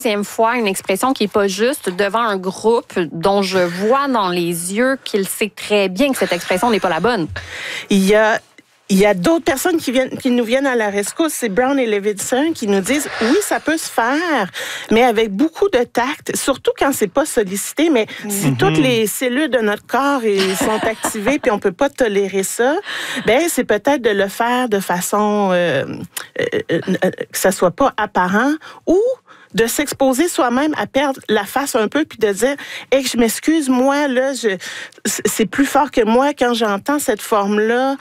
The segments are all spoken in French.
Deuxième fois, une expression qui n'est pas juste devant un groupe dont je vois dans les yeux qu'il sait très bien que cette expression n'est pas la bonne. Il y a d'autres personnes qui nous viennent à la rescousse. C'est Brown et Levinson qui nous disent, oui, ça peut se faire, mais avec beaucoup de tact, surtout quand c'est pas sollicité. Mais si toutes les cellules de notre corps sont activées puis on peut pas tolérer ça, ben c'est peut-être de le faire de façon que ça soit pas apparent ou de s'exposer soi-même à perdre la face un peu puis de dire hey, je m'excuse, moi là c'est plus fort que moi quand j'entends cette forme-là.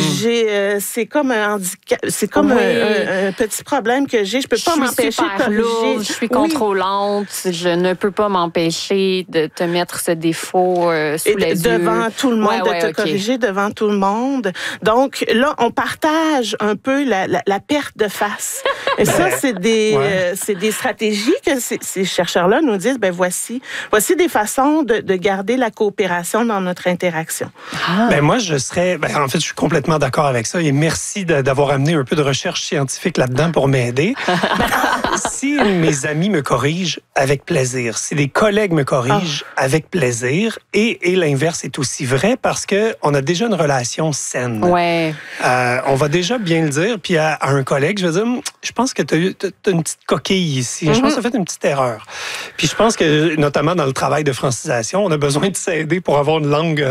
C'est comme un handicap, c'est comme un petit problème que j'ai, je peux pas m'empêcher de corriger. Je suis contrôlante, je ne peux pas m'empêcher de te mettre ce défaut sous les yeux. Devant tout le monde, de te corriger devant tout le monde. Donc là, on partage un peu la perte de face. Et ça, c'est des stratégies que ces chercheurs-là nous disent, ben voici des façons de garder la coopération dans notre interaction. Ben moi, en fait, je suis complètement d'accord avec ça et merci d'avoir amené un peu de recherche scientifique là-dedans pour m'aider. Si mes amis me corrigent, avec plaisir. Si des collègues me corrigent, avec plaisir. Et l'inverse est aussi vrai parce qu'on a déjà une relation saine. Ouais. On va déjà bien le dire. Puis à un collègue, je vais dire, je pense que tu as une petite coquille ici. Je pense que tu as fait une petite erreur. Puis je pense que, notamment dans le travail de francisation, on a besoin de s'aider pour avoir une langue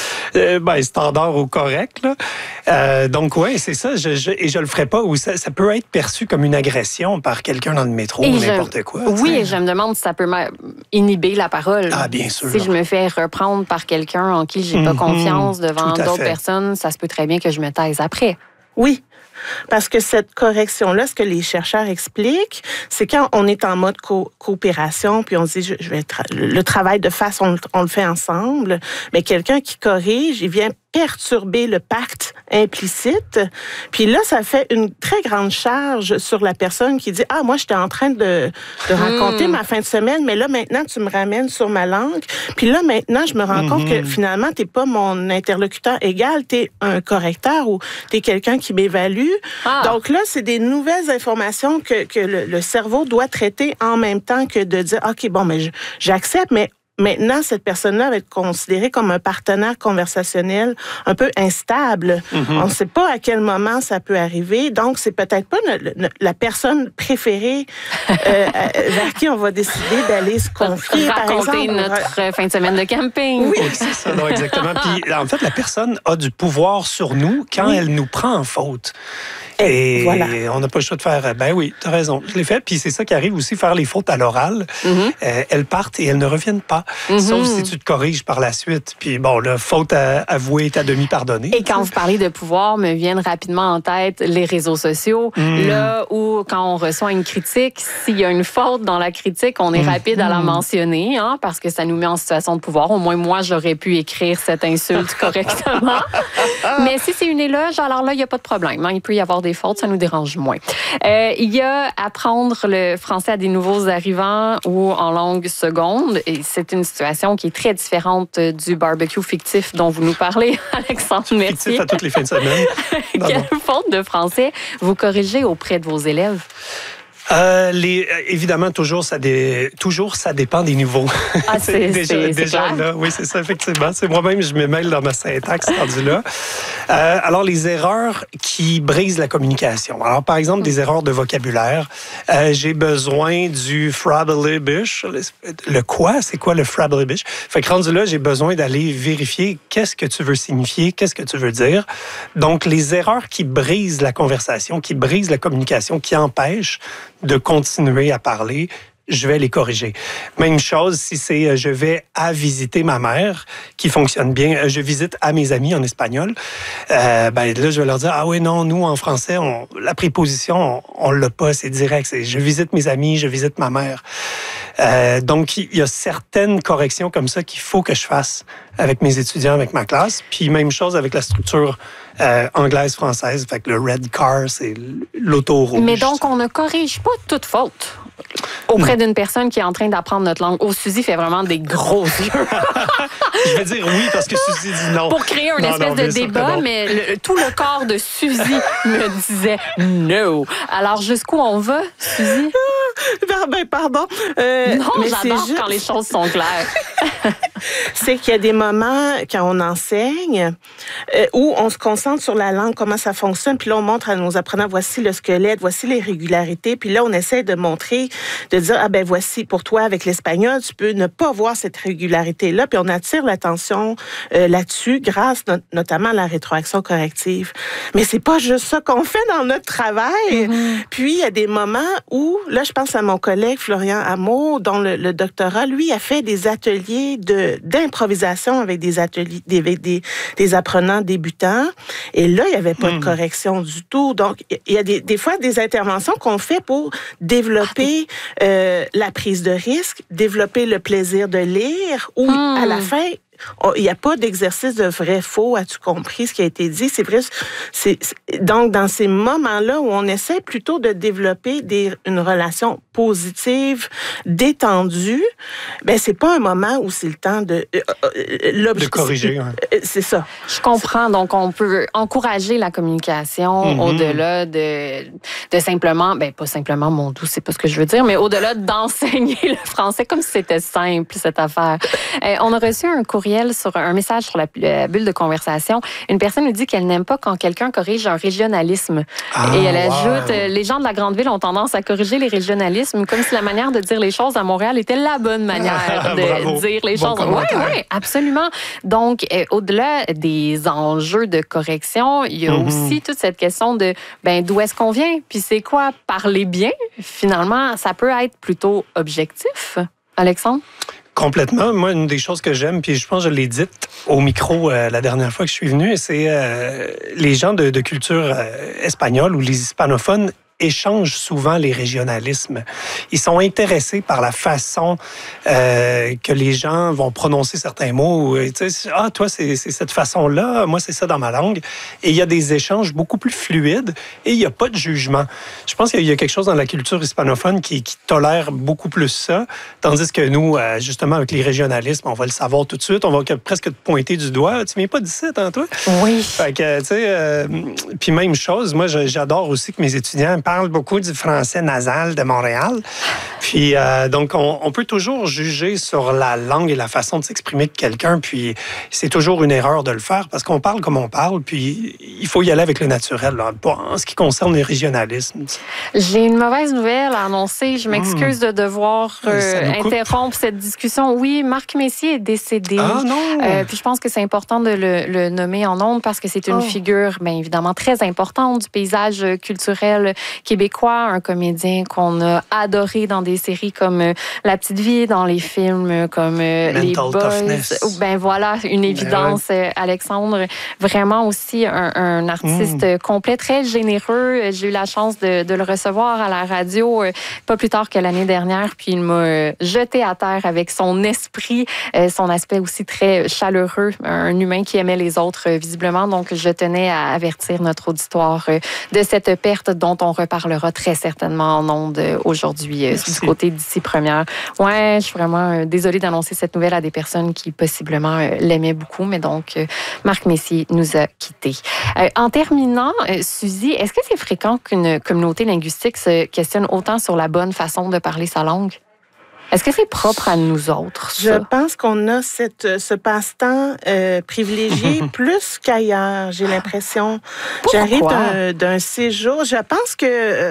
standard ou correcte. Donc, oui, c'est ça. Et je le ferai pas. Ou ça peut être perçu comme une agression par quelqu'un dans le métro ou n'importe quoi. Oui, et je me demande si ça peut inhiber la parole. Ah, bien sûr. Si je me fais reprendre par quelqu'un en qui j'ai pas confiance devant d'autres personnes, ça se peut très bien que je me taise après. Oui. Parce que cette correction-là, ce que les chercheurs expliquent, c'est quand on est en mode coopération, puis on se dit, le travail de face, on le fait ensemble, mais quelqu'un qui corrige, il vient perturber le pacte implicite. Puis là, ça fait une très grande charge sur la personne qui dit « Ah, moi, j'étais en train de raconter ma fin de semaine, mais là, maintenant, tu me ramènes sur ma langue. Puis là, maintenant, je me rends compte que finalement, t'es pas mon interlocuteur égal, t'es un correcteur ou t'es quelqu'un qui m'évalue. Donc là, c'est des nouvelles informations que le cerveau doit traiter en même temps que de dire « OK, bon, mais j'accepte, mais maintenant, cette personne-là va être considérée comme un partenaire conversationnel un peu instable. On ne sait pas à quel moment ça peut arriver. Donc, c'est peut-être pas la personne préférée vers qui on va décider d'aller se confier. Raconter notre fin de semaine de camping. Oui, c'est ça. Non, exactement. Puis, en fait, la personne a du pouvoir sur nous quand elle nous prend en faute. Et voilà. On n'a pas le choix de faire, ben oui, t'as raison, je l'ai fait. Puis c'est ça qui arrive aussi, faire les fautes à l'oral. Elles partent et elles ne reviennent pas. Sauf si tu te corriges par la suite. Puis bon, la faute avouée est à demi pardonnée. Et quand vous parlez de pouvoir, me viennent rapidement en tête les réseaux sociaux. Là où, quand on reçoit une critique, s'il y a une faute dans la critique, on est rapide à la mentionner, hein, parce que ça nous met en situation de pouvoir. Au moins, moi, j'aurais pu écrire cette insulte correctement. Mais si c'est une éloge, alors là, il n'y a pas de problème. Hein. Il peut y avoir des fautes, ça nous dérange moins. Il y a apprendre le français à des nouveaux arrivants ou en langue seconde. Et c'est une situation qui est très différente du barbecue fictif dont vous nous parlez, Alexandre Mercier. Fictif à toutes les fins de semaine. Quelle faute de français vous corrigez auprès de vos élèves? Évidemment, toujours ça dépend des niveaux. Ah, c'est déjà là. Oui, c'est ça, effectivement. C'est moi-même, je me mêle dans ma syntaxe rendu là. Alors, les erreurs qui brisent la communication. Alors, par exemple, des erreurs de vocabulaire. J'ai besoin du frabblebish. Le quoi? C'est quoi le frabblebish? Fait que rendu là, j'ai besoin d'aller vérifier qu'est-ce que tu veux signifier, qu'est-ce que tu veux dire. Donc, les erreurs qui brisent la conversation, qui brisent la communication, qui empêchent de continuer à parler, je vais les corriger. Même chose si c'est je vais à visiter ma mère, qui fonctionne bien. Je visite à mes amis en espagnol. Là, je vais leur dire, ah oui, non, nous, en français, la préposition, on l'a pas, c'est direct. C'est je visite mes amis, je visite ma mère. Donc, il y a certaines corrections comme ça qu'il faut que je fasse avec mes étudiants, avec ma classe. Puis, même chose avec la structure anglaise-française. Fait que le red car, c'est l'auto rouge. Mais donc, on ne corrige pas toute faute auprès d'une personne qui est en train d'apprendre notre langue. Oh, Suzy fait vraiment des gros yeux. Je vais dire oui parce que Suzy dit non. Pour créer une espèce de débat, mais tout le corps de Suzy me disait no. Alors, jusqu'où on va, Suzy? Pardon. Non, mais j'adore c'est quand les choses sont claires. C'est qu'il y a des moments, quand on enseigne, où on se concentre sur la langue, comment ça fonctionne, puis là, on montre à nos apprenants, voici le squelette, voici les régularités, puis là, on essaie de montrer, de dire, ah ben voici, pour toi, avec l'espagnol, tu peux ne pas voir cette régularité-là, puis on attire l'attention là-dessus, grâce notamment à la rétroaction corrective. Mais c'est pas juste ça qu'on fait dans notre travail. Puis, il y a des moments où, là, je pense à mon collègue Florian Hameau, dont le doctorat, lui, a fait des ateliers d'improvisation avec des ateliers, des apprenants débutants. Et là, il n'y avait pas de correction du tout. Donc, il y a des fois des interventions qu'on fait pour développer la prise de risque, développer le plaisir de lire, ou à la fin, il n'y a pas d'exercice de vrai-faux. As-tu compris ce qui a été dit? C'est vrai. Donc, dans ces moments-là où on essaie plutôt de développer une relation positive, détendue, ben c'est pas un moment où c'est le temps de corriger. C'est ça. Je comprends. Donc, on peut encourager la communication au-delà de simplement, ben pas simplement mon doux, c'est pas ce que je veux dire, mais au-delà d'enseigner le français comme si c'était simple, cette affaire. On a reçu un courriel sur un message sur la bulle de conversation. Une personne nous dit qu'elle n'aime pas quand quelqu'un corrige un régionalisme. Et elle ajoute, les gens de la grande ville ont tendance à corriger les régionalismes comme si la manière de dire les choses à Montréal était la bonne manière de dire les choses. Oui, absolument. Donc, au-delà des enjeux de correction, il y a aussi toute cette question de d'où est-ce qu'on vient, puis c'est quoi parler bien. Finalement, ça peut être plutôt objectif. Alexandre? Complètement. Moi, une des choses que j'aime, puis je pense que je l'ai dite au micro la dernière fois que je suis venu, c'est les gens de culture espagnole ou les hispanophones échangent souvent les régionalismes. Ils sont intéressés par la façon que les gens vont prononcer certains mots. Ah, toi, c'est cette façon-là, moi, c'est ça dans ma langue. Et il y a des échanges beaucoup plus fluides et il n'y a pas de jugement. Je pense qu'il y a quelque chose dans la culture hispanophone qui tolère beaucoup plus ça, tandis que nous, justement, avec les régionalismes, on va le savoir tout de suite, on va presque te pointer du doigt. Tu viens pas d'ici, hein, toi? Oui. Fait que, tu sais, puis même chose, moi, j'adore aussi que mes étudiants parle beaucoup du français nasal de Montréal. Puis, donc, on peut toujours juger sur la langue et la façon de s'exprimer de quelqu'un. Puis, c'est toujours une erreur de le faire parce qu'on parle comme on parle. Puis, il faut y aller avec le naturel, là, en ce qui concerne les régionalismes. J'ai une mauvaise nouvelle à annoncer. Je m'excuse de devoir interrompre cette discussion. Oui, Marc Messier est décédé. Ah non! Puis, je pense que c'est important de le nommer en ondes parce que c'est une figure, bien évidemment, très importante du paysage culturel québécois, un comédien qu'on a adoré dans des séries comme La Petite Vie, dans les films comme Les Boys. Ben voilà, une évidence, Alexandre. Vraiment aussi un artiste complet, très généreux. J'ai eu la chance de le recevoir à la radio pas plus tard que l'année dernière, puis il m'a jeté à terre avec son esprit, son aspect aussi très chaleureux, un humain qui aimait les autres visiblement. Donc, je tenais à avertir notre auditoire de cette perte dont on reparlera très certainement en ondes aujourd'hui du côté d'Ici Première. Ouais, je suis vraiment désolée d'annoncer cette nouvelle à des personnes qui possiblement l'aimaient beaucoup, mais donc Marc Messier nous a quittés. En terminant, Suzy, est-ce que c'est fréquent qu'une communauté linguistique se questionne autant sur la bonne façon de parler sa langue? Est-ce que c'est propre à nous autres, ça? Je pense qu'on a ce passe-temps privilégié plus qu'ailleurs, j'ai l'impression. Pourquoi? J'arrive d'un séjour. Je pense que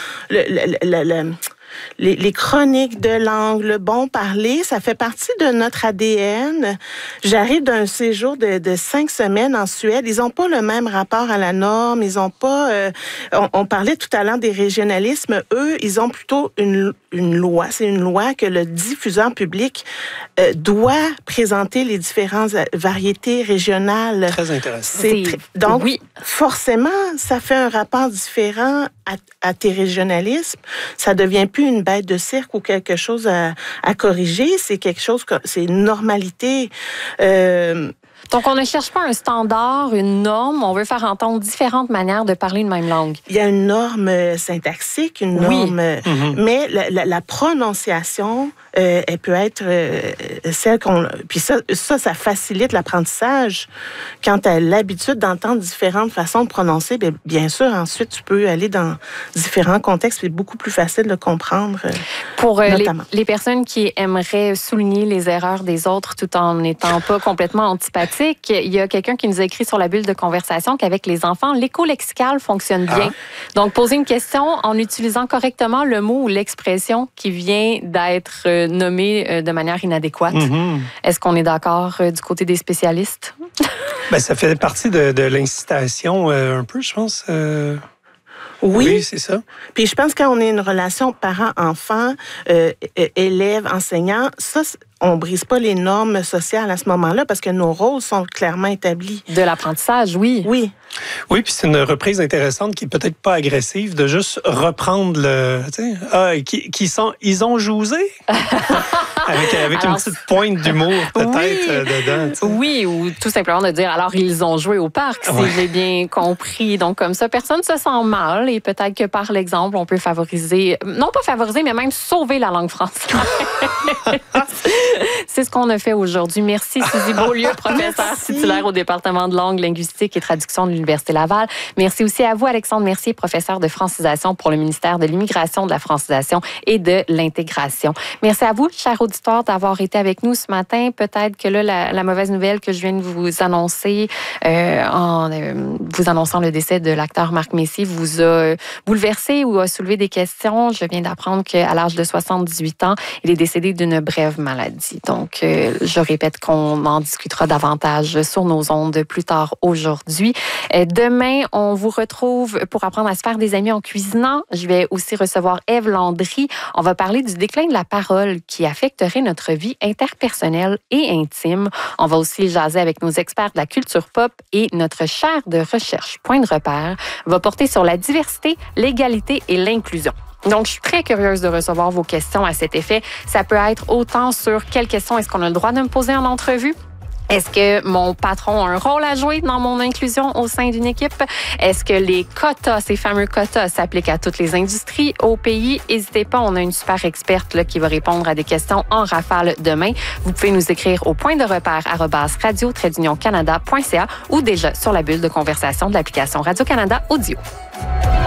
les chroniques de langue, le bon parler, ça fait partie de notre ADN. J'arrive d'un séjour de 5 semaines en Suède. Ils n'ont pas le même rapport à la norme. Ils n'ont pas... on parlait tout à l'heure des régionalismes. Eux, ils ont plutôt une loi. C'est une loi que le diffuseur public doit présenter les différentes variétés régionales. Très intéressant. Donc, forcément, ça fait un rapport différent à tes régionalismes. Ça devient plus une bête de cirque ou quelque chose à corriger. C'est quelque chose, c'est une normalité. Donc, on ne cherche pas un standard, une norme. On veut faire entendre différentes manières de parler une même langue. Il y a une norme syntaxique, une norme... Mais la prononciation elle peut être celle qu'on... Puis ça facilite l'apprentissage. Quand tu as l'habitude d'entendre différentes façons de prononcer, bien sûr, ensuite, tu peux aller dans différents contextes. C'est beaucoup plus facile de comprendre. Pour les personnes qui aimeraient souligner les erreurs des autres tout en n'étant pas complètement antipathiques, il y a quelqu'un qui nous a écrit sur la bulle de conversation qu'avec les enfants, l'écho lexical fonctionne bien. Donc, poser une question en utilisant correctement le mot ou l'expression qui vient d'être nommé de manière inadéquate. Est-ce qu'on est d'accord du côté des spécialistes? Ça fait partie de l'incitation un peu, je pense. Oui, c'est ça. Puis je pense que quand on est une relation parent-enfant, élève-enseignant, ça, on brise pas les normes sociales à ce moment-là parce que nos rôles sont clairement établis. De l'apprentissage, oui. Oui. Oui, puis c'est une reprise intéressante qui est peut-être pas agressive, de juste reprendre le... ils ont jousé? avec une petite pointe d'humour peut-être dedans. T'sais. Oui, ou tout simplement de dire, alors ils ont joué au parc, si j'ai bien compris. Donc comme ça, personne ne se sent mal et peut-être que par l'exemple, on peut favoriser, non pas favoriser, mais même sauver la langue française. C'est ce qu'on a fait aujourd'hui. Merci Suzy Beaulieu, professeure titulaire au département de langue, linguistique et traduction de l'Université Laval. Merci aussi à vous, Alexandre Mercier, professeur de francisation pour le ministère de l'Immigration, de la francisation et de l'intégration. Merci à vous, chers auditeurs, d'avoir été avec nous ce matin. Peut-être que là, la mauvaise nouvelle que je viens de vous annoncer, en vous annonçant le décès de l'acteur Marc Messier, vous a bouleversé ou a soulevé des questions. Je viens d'apprendre qu'à l'âge de 78 ans, il est décédé d'une brève maladie. Donc, je répète qu'on en discutera davantage sur nos ondes plus tard aujourd'hui. Demain, on vous retrouve pour apprendre à se faire des amis en cuisinant. Je vais aussi recevoir Ève Landry. On va parler du déclin de la parole qui affecterait notre vie interpersonnelle et intime. On va aussi jaser avec nos experts de la culture pop et notre chaire de recherche Point de repère va porter sur la diversité, l'égalité et l'inclusion. Donc, je suis très curieuse de recevoir vos questions à cet effet. Ça peut être autant sur quelles questions est-ce qu'on a le droit de me poser en entrevue? Est-ce que mon patron a un rôle à jouer dans mon inclusion au sein d'une équipe? Est-ce que les quotas, ces fameux quotas, s'appliquent à toutes les industries au pays? N'hésitez pas, on a une super experte là, qui va répondre à des questions en rafale demain. Vous pouvez nous écrire au point de repère @radio-canada.ca ou déjà sur la bulle de conversation de l'application Radio-Canada Audio.